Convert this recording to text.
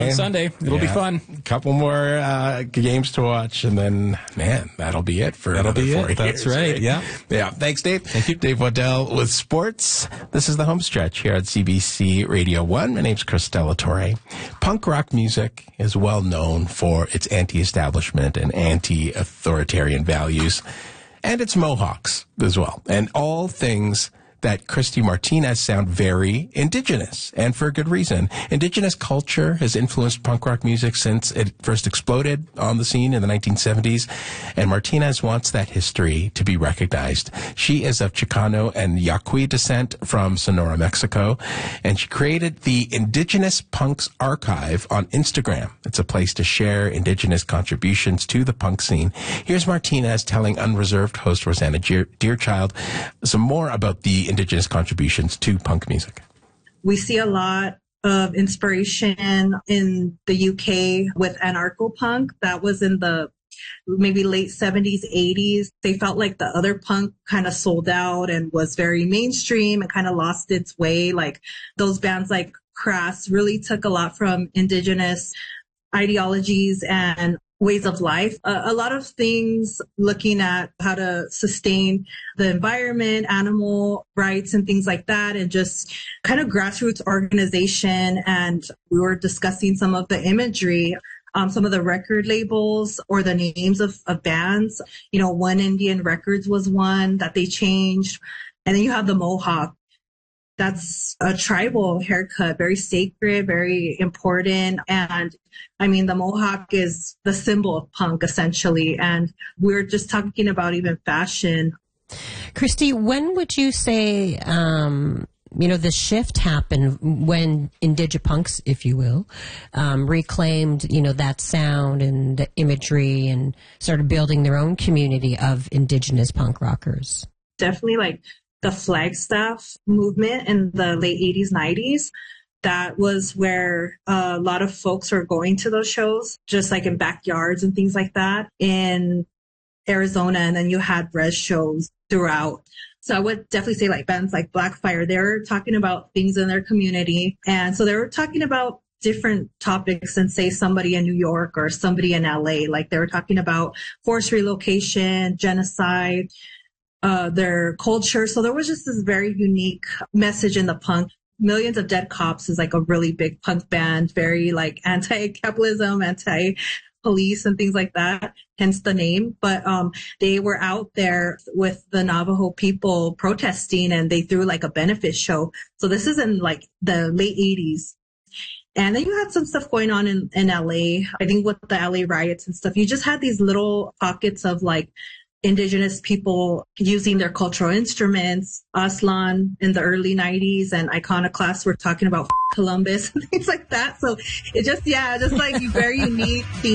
On Sunday. It'll be fun. A couple more games to watch, and then, man, that'll be it for another 4 years. That's right. Yeah. Yeah. Thanks, Dave. Thank you. Dave Waddell with sports. This is the home stretch here at CBC Radio 1. My name's Chris Delatorre. Punk rock music is well known for its anti-establishment and anti-authoritarian values, and its mohawks as well, and all things that Christy Martinez sound very indigenous, and for good reason. Indigenous culture has influenced punk rock music since it first exploded on the scene in the 1970s, and Martinez wants that history to be recognized. She is of Chicano and Yaqui descent from Sonora, Mexico, and she created the Indigenous Punks Archive on Instagram. It's a place to share indigenous contributions to the punk scene. Here's Martinez telling Unreserved host Rosanna Deerchild some more about the indigenous contributions to punk music. We see a lot of inspiration in the UK with anarcho-punk. That was in the maybe late 70s, 80s. They felt like the other punk kind of sold out and was very mainstream and kind of lost its way. Like those bands like Crass really took a lot from indigenous ideologies and ways of life. A lot of things looking at how to sustain the environment, animal rights and things like that, and just kind of grassroots organization. And we were discussing some of the imagery, some of the record labels or the names of bands. You know, One Indian Records was one that they changed. And then you have the Mohawk. That's a tribal haircut, very sacred, very important. And I mean, the Mohawk is the symbol of punk, essentially. And we're just talking about even fashion. Christy, when would you say, the shift happened when Indigipunks, if you will, reclaimed, that sound and the imagery and started building their own community of indigenous punk rockers? Definitely like the Flagstaff movement in the late 80s, 90s. That was where a lot of folks were going to those shows, just like in backyards and things like that in Arizona. And then you had res shows throughout. So I would definitely say like bands like Blackfire, they're talking about things in their community. And so they were talking about different topics than say somebody in New York or somebody in LA. Like they were talking about forced relocation, genocide, their culture. So there was just this very unique message in the punk. Millions of Dead Cops is like a really big punk band, very like anti-capitalism, anti-police and things like that, hence the name. But they were out there with the Navajo people protesting, and they threw like a benefit show. So this is in like the late 80s. And then you had some stuff going on in LA. I think with the LA riots and stuff, you just had these little pockets of like Indigenous people using their cultural instruments. Aslan in the early 90s and Iconoclasts were talking about Columbus and things like that. So it just like very unique things.